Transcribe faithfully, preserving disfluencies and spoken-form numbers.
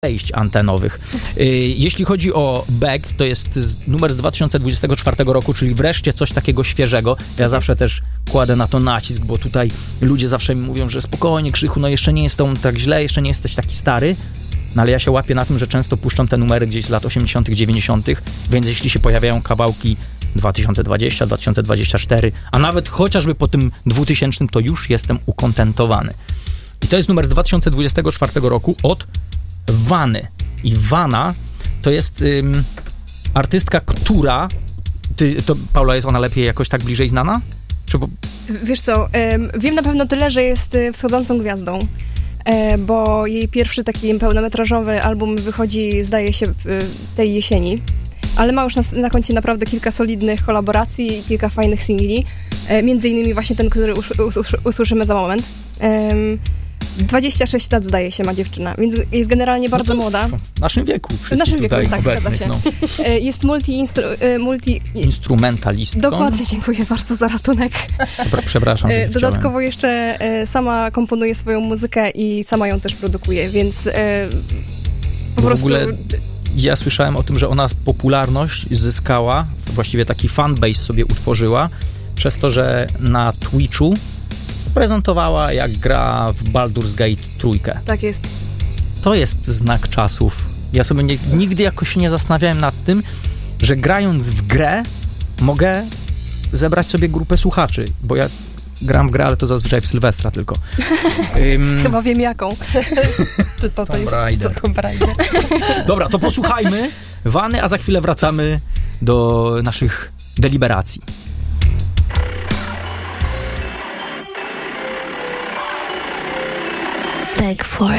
wejść antenowych. Jeśli chodzi o Beck, to jest numer z dwa tysiące dwudziestego czwartego roku, czyli wreszcie coś takiego świeżego. Ja zawsze też kładę na to nacisk, bo tutaj ludzie zawsze mi mówią, że spokojnie, Krzychu, no jeszcze nie jest to tak źle, jeszcze nie jesteś taki stary. No ale ja się łapię na tym, że często puszczam te numery gdzieś z lat osiemdziesiątych, dziewięćdziesiątych, więc jeśli się pojawiają kawałki dwa tysiące dwudziesty, dwa tysiące dwudziesty czwarty, a nawet chociażby po tym dwutysięcznym, to już jestem ukontentowany. I to jest numer z dwa tysiące dwudziestego czwartego roku od Vany. I Vana to jest ym, artystka, która... Ty, to, Paula, jest ona lepiej jakoś tak bliżej znana? Czy bo... Wiesz co, ym, wiem na pewno tyle, że jest wschodzącą gwiazdą, y, bo jej pierwszy taki pełnometrażowy album wychodzi, zdaje się, tej jesieni, ale ma już na, na koncie naprawdę kilka solidnych kolaboracji i kilka fajnych singli, y, między innymi właśnie ten, który us, us, us, usłyszymy za moment. Ym, dwadzieścia sześć lat, zdaje się, ma dziewczyna, więc jest generalnie bardzo no młoda. W naszym wieku. W naszym wieku, tak, zgadza się. No. Jest multi, instru- multi... instrumentalistką. Dokładnie, dziękuję bardzo za ratunek. Dobra, przepraszam. Dodatkowo chciałem. Jeszcze sama komponuje swoją muzykę i sama ją też produkuje, więc po w prostu... ogóle ja słyszałem o tym, że ona popularność zyskała, właściwie taki fanbase sobie utworzyła, przez to, że na Twitchu prezentowała, jak gra w Baldur's Gate trójkę. Tak jest. To jest znak czasów. Ja sobie nie, nigdy jakoś się nie zastanawiałem nad tym, że grając w grę mogę zebrać sobie grupę słuchaczy, bo ja gram w grę, ale to zazwyczaj w Sylwestra tylko. um, Chyba wiem jaką. Czy to, to jest czy to Tomb Raider. Dobra, to posłuchajmy Vany, a za chwilę wracamy do naszych deliberacji. Beg for it.